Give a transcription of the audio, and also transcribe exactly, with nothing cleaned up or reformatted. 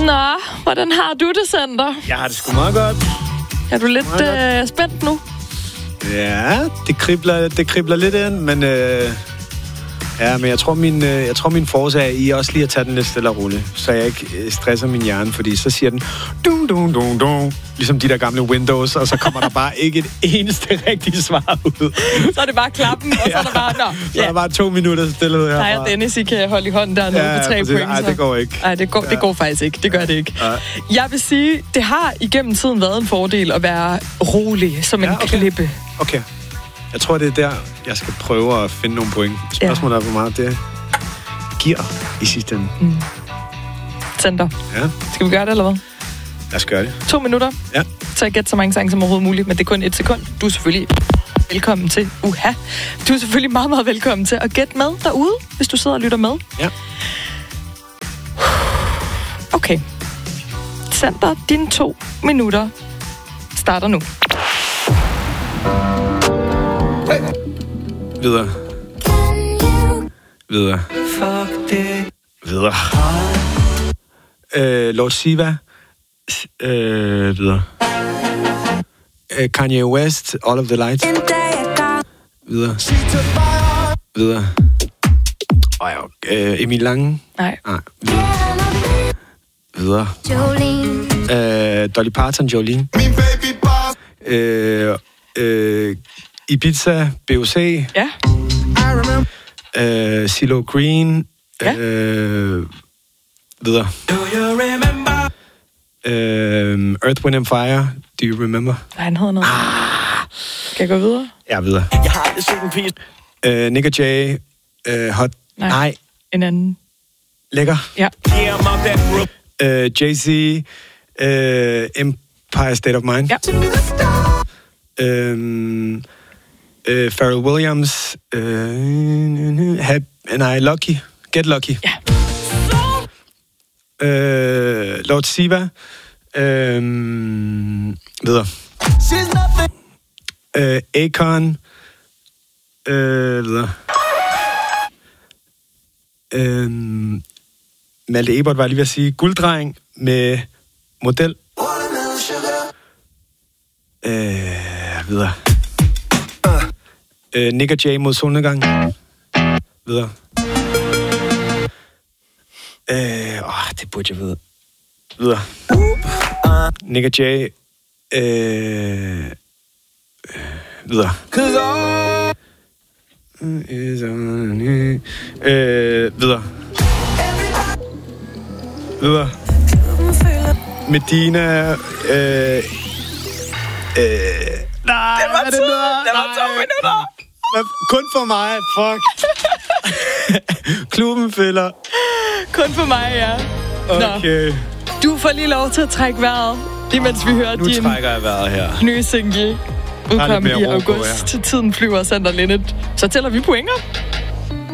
Nå, hvordan har du det, Sander? Jeg har det sgu meget godt. Er du lidt øh, spændt nu? Ja, det kribler, det kribler lidt ind, men... Øh, ja, men jeg tror, min, øh, jeg tror, min force er i også lige at tage den lidt stille og roligt, så jeg ikke øh, stresser min hjerne, fordi så siger den... Dum, dum, dum, dum, ligesom de der gamle Windows, og så kommer der bare ikke et eneste rigtigt svar ud. Så er det bare klappen, og så er der bare... Nå, så er der bare to minutter stillhed her. Nej, Dennis, I kan holde i hånden dernede ja, på tre præcis. point. Nej, det går ikke. Nej, det går, ja. det går faktisk ikke. Det gør det ikke. Ja. Jeg vil sige, det har igennem tiden været en fordel at være rolig som en ja, okay. klippe. Okay. Jeg tror, det er der, jeg skal prøve at finde nogle point. Spørgsmålet ja. er, hvor meget det giver i sidste ende. Mm. Sander. Ja. Skal vi gøre det, eller hvad? Lad os gøre det. To minutter. Ja. Så jeg gætter så mange sange som overhovedet muligt, men det er kun et sekund. Du er selvfølgelig velkommen til. Uha. Du er selvfølgelig meget, meget velkommen til at gætte med derude, hvis du sidder og lytter med. Ja. Okay. Sander, dine to minutter starter nu. Videre. Videre. Videre. Øh, Lord Siva. Øh, videre. Øh, Kanye West, All of the Lights. Videre. Videre. Oh, ja. øh, Emil Lange. Nej. Nej. Videre. Videre. Øh, Dolly Parton, Jolene. Øh, øh, Ibiza, B O C. Ja. Øh, CeeLo Green. Ja. Øh, videre. Øh, Earth, Wind and Fire. Do you remember? Nej, han hedder noget. Ah. Skal jeg gå videre? Ja, videre. Jeg har det sådan pis. Øh, Nick og Jay. Øh, hot. Nej. Nej. En anden. Lækker. Ja. Øh, Jay-Z. Øh, Empire State of Mind. Ja. Øhm, øh, Pharrell Williams, øh, have, nej, Lucky, Get Lucky. Ja. Øh, Lord Siva, øh, videre. Øh, Akon, øh, videre. Øh, Malte Ebert var jeg lige ved at sige, Gulddreng med model. Øh, videre. Uh. Øh, Nick og Jay mod solnedgang. Videre. Øh, åh, det burde jeg vide. Videre. Uh. Nick og Jay. Øh, øh, videre. Øh, videre. Videre. Medina. Øh, Øh, nej, det var tid. Det, det var to minutter. Kun for mig. Fuck. Klubben fælder. Kun for mig, ja. Okay. Nå. Du får lige lov til at trække vejret, imens vi hører nu din trækker jeg vejret her. nye single udkomme i august. Til tiden flyver Sander Linnet. Så tæller vi pointer.